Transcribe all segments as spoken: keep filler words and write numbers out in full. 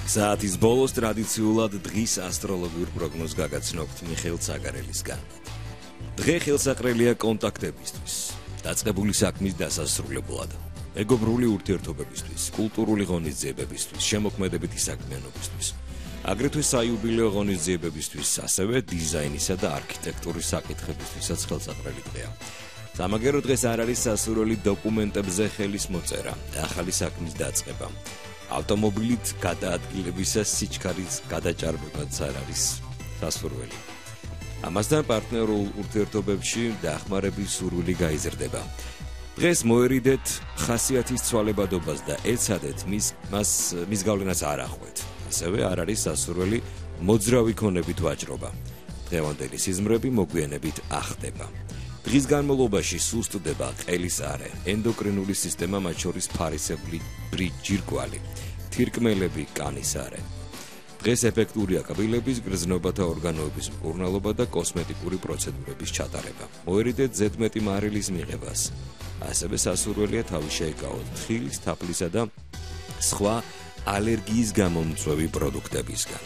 საათის ბოლოს ტრადიციულად დღის ასტროლოგიურ პროგნოზს გაგაცნობთ მიხეილ ცაგარელისგან. დღე ხელსაყრელია კონტაქტებისთვის, დაწყებული საქმის დასასრულებლად, მეგობრული ურთიერთობებისთვის, კულტურული ღონისძიებებისთვის, შემოქმედებითი საქმიანობისთვის, აგრეთვე საიუბილეო ღონისძიებებისთვის, ასევე დიზაინისა და არქიტექტურის საკითხებისთვისაც ხელსაყრელი დღეა. სამაგერო დღეს არ არის სასურველი დოკუმენტებზე ხელის მოწერა და ახალი საქმის დაწყება. ავტომობილით გადაადგილებისას სიჩქარის გადაჭარბებაც არ არის სასურველი. ამასთან პარტნიორულ ურთიერთობებში დახმარების სურვილი გაიზრდება. დღეს მოერიდეთ ხასიათის ცვალებადობას და ეცადეთ მის მას მის გავლენას არ ახვეთ. ასევე არ არის სასურველი მოძრავი ქონებით ვაჭრობა. დღევანდელი სიზმრები მოგვიანებით ახდება. დღის განმავლობაში სუსტდება ყელის არე, ენდოკრინული სისტემა, მათ შორის ფარისებრი ჯირკვალი, თირკმელები, კანის არე. დღეს ეფექტურია კბილების, გრძნობათა ორგანოების მკურნალობა და კოსმეტიკური პროცედურების ჩატარება. მოერიდეთ ზედმეტი მარილის მიღებას. ასევე სასურველია თავი შეეკავოთ თხილის, თაფლისა და სხვა ალერგიის გამომწვევი პროდუქტებისგან.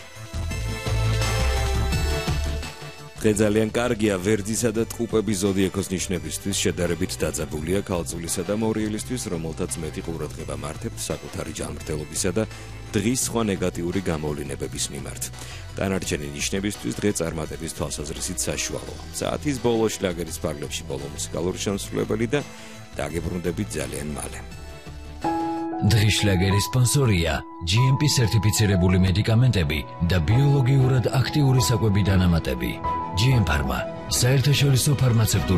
დღე ძალიან კარგია ვერძისა და ტყუპების ზოდიაქოს ნიშნებისთვის, შედარებით დაძაბულია ქალწულისა და მორიელისთვის, რომელთაც მეტი ყურადღება მართებთ საკუთარი ჯანმრთელობისა და დღის სხვა ნეგატიური გამოვლინებების მიმართ. დანარჩენი ნიშნებისთვის დღე წარმატების თვალსაზრისით საშუალოა. საათის ბოლოს შლაგერის ფარგლებში ბოლო მუსიკალური შემსრულებელი და დაგებრუნდებით ძალიან მალე. დღის შლაგერის სპონსორია ჯი ემ პი სერტიფიცირებული მედიკამენტები და ბიოლოგიურად აქტიური საკვები დანამატები. ჯი ემ Pharma, საერთაშორისო ფარმაცევტული